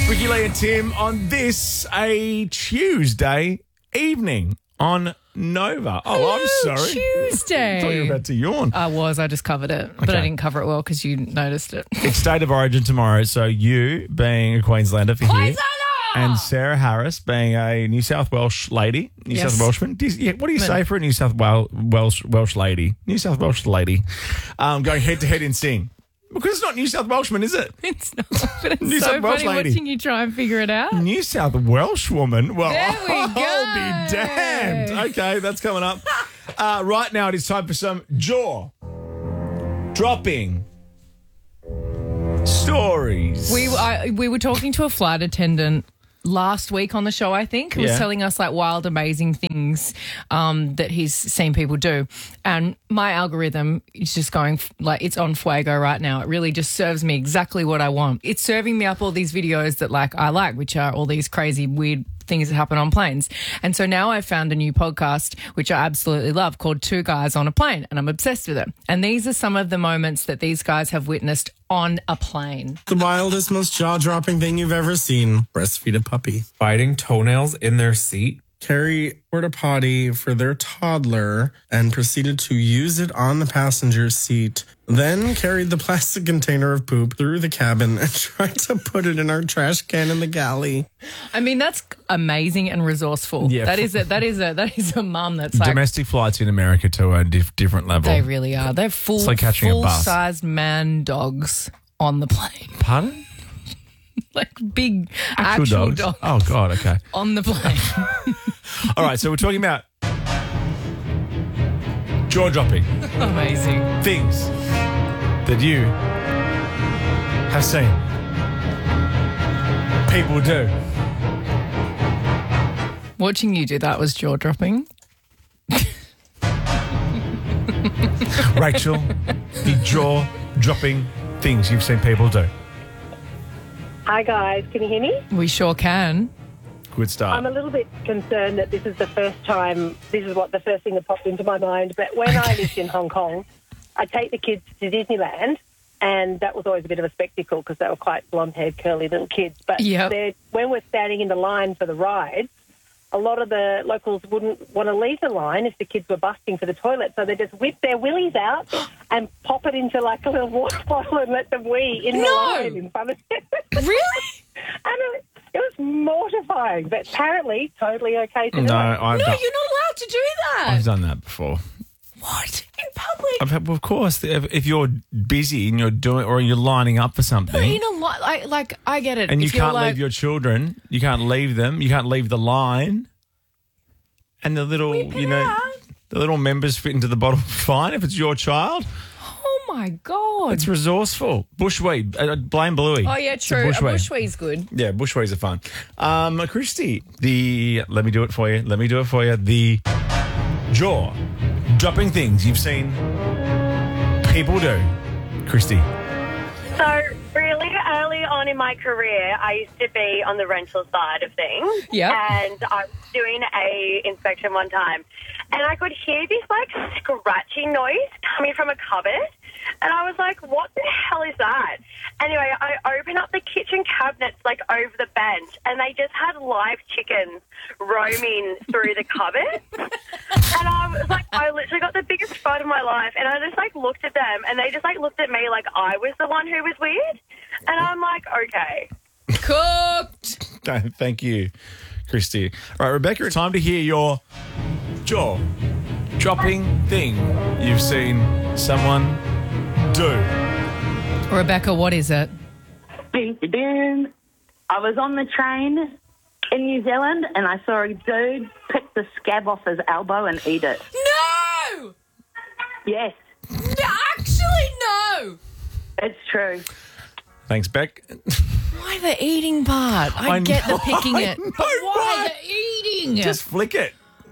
Ricky Lee and Tim on this, a Tuesday evening on Nova. Oh, I'm sorry. Tuesday. I thought you were about to yawn. I just covered it, but I didn't cover it well because you noticed it. It's State of Origin tomorrow, so you being a Queenslander for here, and Sarah Harris being a New South Welsh lady, South Welshman. What do you say for a New South Welsh lady? New South Welsh lady going head-to-head in Sing. Because it's not New South Welshman, is it? It's not, but it's New so South Welsh funny lady. watching you try and figure it out. New South Welsh woman. Well, There we I'll go. be damned. Okay, that's coming up. Right now, it is time for some jaw-dropping stories. We were talking to a flight attendant last week on the show, I think, who was telling us like wild, amazing things that he's seen people do. And my algorithm is just going like it's on fuego right now. It really just serves me exactly what I want. It's serving me up all these videos that I like, which are all these crazy, weird things that happen on planes. And so now I've found a new podcast, which I absolutely love, called Two Guys on a Plane, and I'm obsessed with it. And these are some of the moments that these guys have witnessed on a plane. The wildest, most jaw-dropping thing you've ever seen. Breastfeed a puppy. Biting toenails in their seat. Carry porta potty for their toddler and proceeded to use it on the passenger seat. Then carried the plastic container of poop through the cabin and tried to put it in our trash can in the galley. I mean, that's amazing and resourceful. Yeah. That is a mum that's like, Domestic flights in America to a different level. they really are. They're It's like catching a bus. full-sized man dogs on the plane. Pardon? Like big actual dogs Oh, God, okay. on the plane. All right, so we're talking about jaw-dropping Amazing. things that you have seen people do. Watching you do that was jaw-dropping. Rachel, the jaw-dropping things you've seen people do. Hi guys, can you hear me? We sure can. Good start. I'm a little bit concerned that this is the first time, this is what the first thing that popped into my mind, but when I lived in Hong Kong, I'd take the kids to Disneyland, and that was always a bit of a spectacle because they were quite blonde-haired, curly little kids. But when we're standing in the line for the rides, a lot of the locals wouldn't want to leave the line if the kids were busting for the toilet, so they just whip their willies out and pop it into like a little water bottle and let them wee in the line in front of them. Really? And it was mortifying, but apparently totally okay to do. No, it. I've No, done, you're not allowed to do that. I've done that before. What? In public? Well, of course, if you're busy and you're doing, or you're lining up for something, In a like I get it. and you If you're can't like, leave your children, you can't leave them, you can't leave the line, and the little, the little members fit into the bottle. Fine, if it's your child, oh my God. it's resourceful. Bushweed, blame Bluey. Oh, yeah, It's a true. A bushweed. bushweed's good. Yeah, bushweeds are fun. Christy, let me do it for you. The jaw-dropping things you've seen people do. Christy. So really early on in my career, I used to be on the rental side of things. Yep. And I was doing a inspection one time, and I could hear this like scratching noise coming from a cupboard. And I was like, what the hell is that? Anyway, I opened up the kitchen cabinets like over the bench, and they just had live chickens roaming through the cupboard. And I was like, I literally got the biggest fright of my life, and I just like looked at them, and they just like looked at me like I was the one who was weird. And I'm like, okay. Cooked. Thank you, Christy. All right, Rebecca, it's time to hear your jaw-dropping thing you've seen someone do. Rebecca, what is it? I was on the train in New Zealand and I saw a dude pick the scab off his elbow and eat it. No! Yes, Actually, no! it's true. Thanks, Beck. Why the eating part? I get the picking it. But why the eating? Just flick it.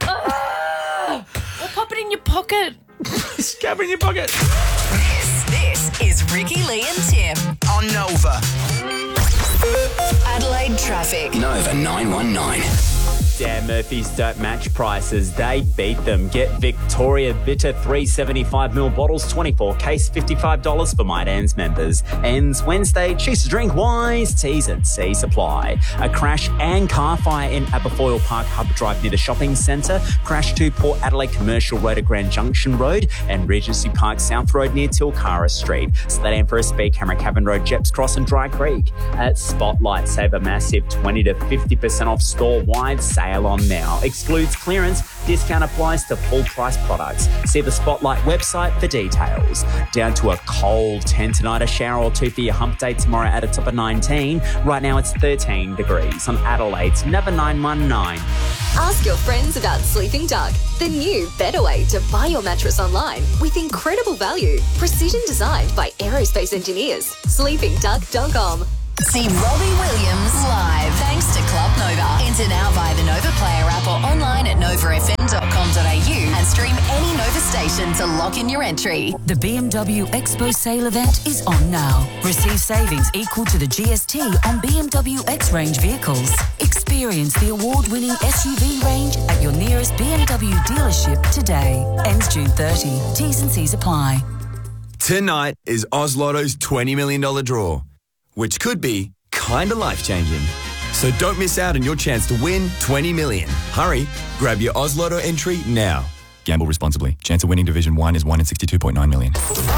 Or pop it in your pocket. Scab in your pocket. This is Ricky Lee and Tim on Nova. Adelaide traffic. Nova 919. Dan Murphy's don't match prices. They beat them. Get Victoria Bitter 375ml bottles, 24 case, $55 for My Dan's members. Ends Wednesday. Choose to drink wise. T's and C's apply. A crash and car fire in Aberfoyle Park Hub Drive near the shopping centre. Crash to Port Adelaide Commercial Road at Grand Junction Road and Regency Park South Road near Tilcara Street. So that and for a speed camera, Cavan Road, Jeps Cross and Dry Creek. At Spotlight, save a massive 20 to 50% off store-wide sale on now. Excludes clearance. Discount applies to full-price products. See the Spotlight website for details. Down to a cold 10 tonight, a shower or two for your hump day tomorrow at a top of 19. Right now it's 13 degrees on Adelaide's Never 919. Ask your friends about Sleeping Duck, the new better way to buy your mattress online with incredible value. Precision designed by aerospace engineers. SleepingDuck.com. See Robbie Williams live thanks to Club Nova. Enter now via the Nova Player app or online at novafm.com.au and stream any Nova station to lock in your entry. The BMW Expo sale event is on now. Receive savings equal to the GST on BMW X-Range vehicles. Experience the award-winning SUV range at your nearest BMW dealership today. Ends June 30. T's and C's apply. Tonight is Oz Lotto's $20 million draw, which could be kind of life-changing. So don't miss out on your chance to win $20 million. Hurry, grab your Oz Lotto entry now. Gamble responsibly. Chance of winning Division 1 is 1 in 62.9 million.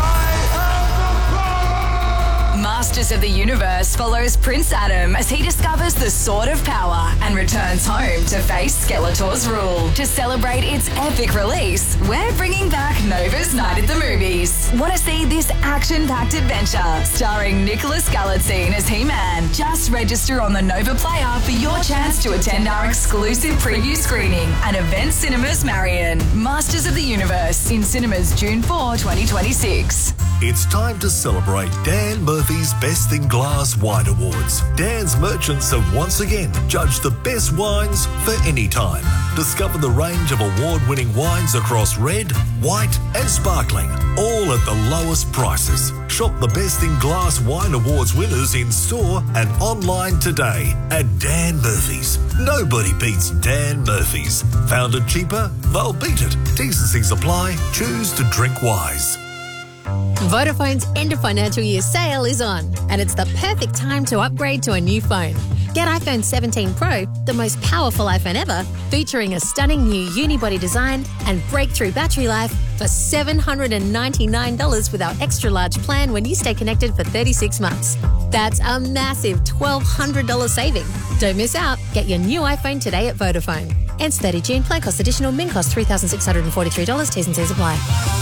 Masters of the Universe follows Prince Adam as he discovers the Sword of Power and returns home to face Skeletor's rule. To celebrate its epic release, we're bringing back Nova's Night at the Movies. Want to see this action-packed adventure starring Nicholas Galitzine as He-Man? Just register on the Nova Player for your chance to attend our exclusive preview screening at Event Cinemas Marion. Masters of the Universe in cinemas June 4, 2026. It's time to celebrate Dan Murphy's Best in Glass Wine Awards. Dan's merchants have once again judged the best wines for any time. Discover the range of award-winning wines across red, white and sparkling, all at the lowest prices. Shop the Best in Glass Wine Awards winners in store and online today at Dan Murphy's. Nobody beats Dan Murphy's. Found it cheaper? They'll beat it. Decencies apply. Choose to drink wise. Vodafone's end of financial year sale is on, and it's the perfect time to upgrade to a new phone. Get iPhone 17 Pro, the most powerful iPhone ever, featuring a stunning new unibody design and breakthrough battery life for $799 with our extra large plan when you stay connected for 36 months. That's a massive $1,200 saving. Don't miss out. Get your new iPhone today at Vodafone. Ends 30 June. Plan cost additional. Min cost $3,643. T's and C's apply.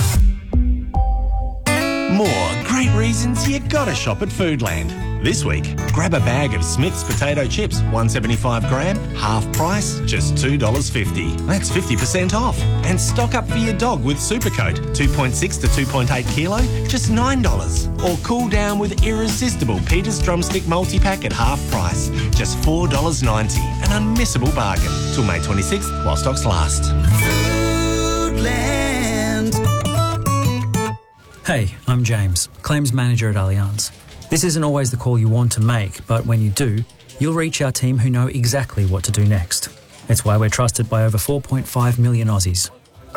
More great reasons you gotta shop at Foodland. This week, grab a bag of Smith's potato chips, 175 gram, half price, just $2.50. That's 50% off. And stock up for your dog with Supercoat, 2.6 to 2.8 kilo, just $9. Or cool down with Irresistible Peter's Drumstick Multi-Pack at half price, just $4.90. An unmissable bargain. Till May 26th, while stocks last. Foodland. Hey, I'm James, Claims Manager at Allianz. This isn't always the call you want to make, but when you do, you'll reach our team who know exactly what to do next. It's why we're trusted by over 4.5 million Aussies.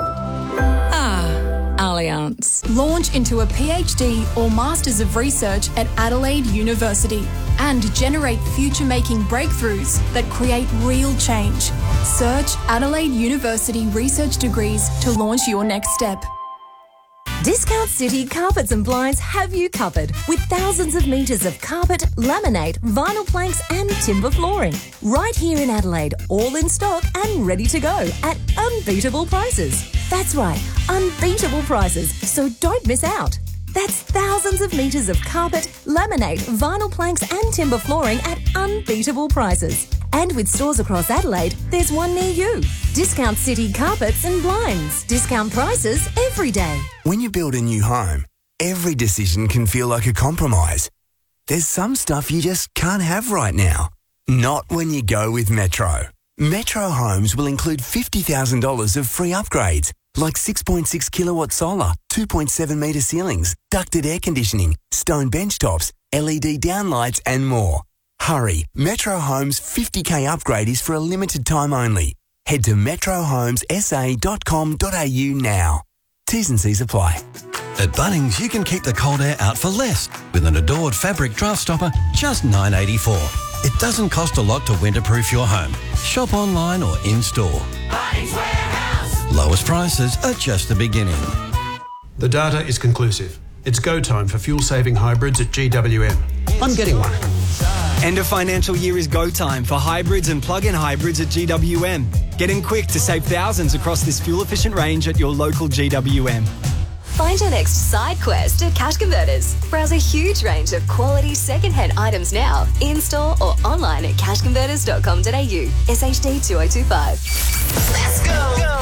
Allianz. Launch into a PhD or Masters of Research at Adelaide University and generate future-making breakthroughs that create real change. Search Adelaide University Research Degrees to launch your next step. Discount City Carpets and Blinds have you covered with thousands of metres of carpet, laminate, vinyl planks and timber flooring. Right here in Adelaide, all in stock and ready to go at unbeatable prices. That's right, unbeatable prices, so don't miss out. That's thousands of metres of carpet, laminate, vinyl planks and timber flooring at unbeatable prices. And with stores across Adelaide, there's one near you. Discount City Carpets and Blinds. Discount prices every day. When you build a new home, every decision can feel like a compromise. There's some stuff you just can't have right now. Not when you go with Metro. Metro Homes will include $50,000 of free upgrades, like 6.6 kilowatt solar, 2.7 metre ceilings, ducted air conditioning, stone bench tops, LED downlights and more. Hurry, Metro Homes 50k upgrade is for a limited time only. Head to metrohomesa.com.au now. T's and C's apply. At Bunnings, you can keep the cold air out for less with an Adored fabric draft stopper, just $9.84. It doesn't cost a lot to winterproof your home. Shop online or in-store. Bunnings Warehouse. Lowest prices are just the beginning. The data is conclusive. It's go time for fuel-saving hybrids at GWM. I'm getting one. End of financial year is go time for hybrids and plug-in hybrids at GWM. Get in quick to save thousands across this fuel-efficient range at your local GWM. Find your next side quest at Cash Converters. Browse a huge range of quality second-hand items now, in-store or online at cashconverters.com.au. SHD 2025. Let's go.